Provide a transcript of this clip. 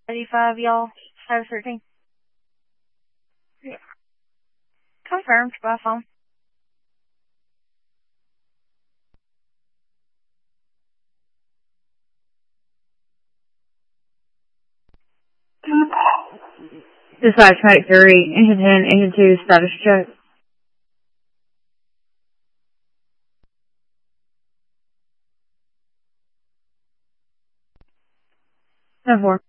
35, y'all. 513. Yeah. Confirmed by phone. Dispatch Medic 3, Engine 10, Engine 2, status check. 10-4.